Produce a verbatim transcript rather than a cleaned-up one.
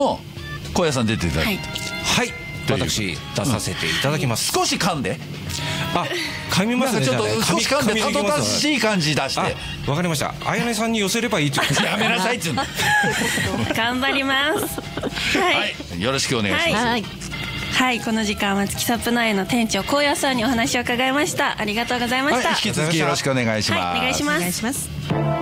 高野さん出ていただいて、 はい、私出させていただきます。 少し噛んで、 あ、噛みますね。 ちょっと少し噛んでたどたしい感じ出して。 わかりました。あやねさんに寄せればいいってやめなさいっつうの。 頑張ります。 はい、よろしくお願いします。 はい、はい、この時間は月サプナイの店長高野さんにお話を伺いました。ありがとうございました。 引き続きよろしくお願いします。 はい、お願いします。